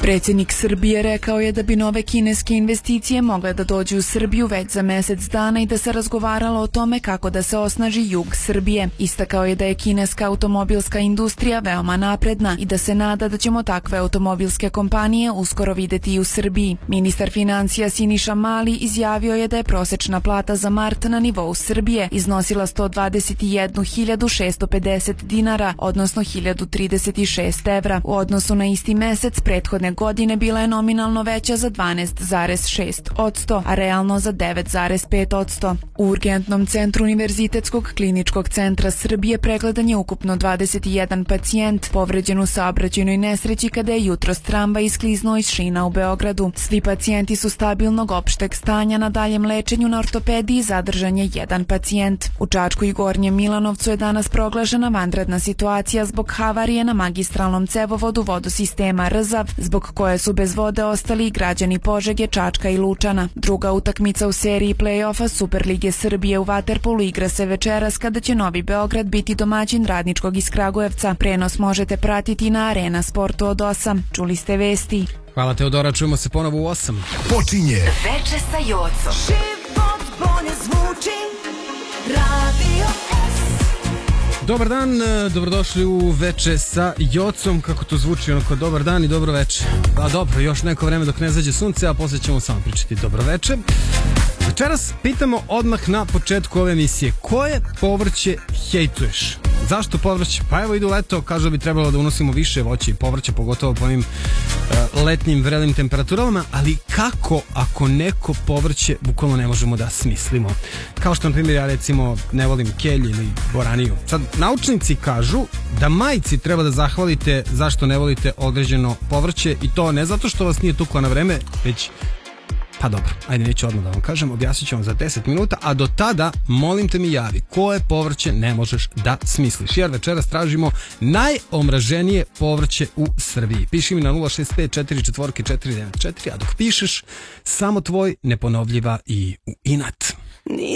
Predsjednik Srbije rekao je da bi nove kineske investicije mogle da dođu u Srbiju već za mjesec dana i da se razgovaralo o tome kako da se osnaži jug Srbije. Istakao je da je kineska automobilska industrija veoma napredna i da se nada da ćemo takve automobilske kompanije uskoro videti i u Srbiji. Ministar financija Siniša Mali izjavio je da je prosečna plata za mart na nivou Srbije iznosila 121.650 dinara, odnosno 1036 evra. U odnosu na isti mesec prethodne godine bila je nominalno veća za 12,6%, a realno za 9,5%. U urgentnom centru Univerzitetskog kliničkog centra Srbije pregledan je ukupno 21 pacijent povređen u saobraćajnoj nesreći kada je jutros tramvaj iskliznuo iz šina u Beogradu. Svi pacijenti su stabilnog opšteg stanja, na daljem lečenju na ortopediji zadržan je jedan pacijent. U Čačku i Gornjem Milanovcu je danas proglašena vanredna situacija zbog havarije na magistralnom cevovodu vodosistema Rzav, zbog koje su bez vode ostali i građani Požege, Čačka i Lučana. Druga utakmica u seriji play-offa Superlige Srbije u vaterpolu igra se večeras kada će Novi Beograd biti domaćin Radničkog iz Kragujevca. Prenos možete pratiti na Arena Sportu od 8. Čuli ste vesti. Hvala Teodora, čujemo se ponovo u 8. Počinje Veče sa Jocom. Život bolje zvuči, Radio S. Dobar dan, dobrodošli u Veče sa Jocom. Kako to zvuči, onako dobar dan i dobro veče. Pa dobro, još neko vreme dok ne zađe sunce, a poslije ćemo samo pričati dobro veče. Večeras pitamo odmah na početku ove emisije: koje povrće hejtuješ? Zašto povrće? Pa evo idu leto, kažu da bi trebalo da unosimo više voća i povrća, pogotovo po ovim letnjim vrelim temperaturama, ali kako ako neko povrće bukvalno ne možemo da smislimo? Kao što na primjer ja recimo ne volim kelj ili boraniju. Sad naučnici kažu da majci treba da zahvalite zašto ne volite određeno povrće, i to ne zato što vas nije tukla na vreme, već pa dobro, ajde neću odmah da vam kažem, objasnit ću vam za 10 minuta, a do tada molim te mi javi koje povrće ne možeš da smisliš, jer večeras tražimo najomraženije povrće u Srbiji. Piši mi na 065 44 494, a dok pišeš samo tvoj neponovljiva i u inat.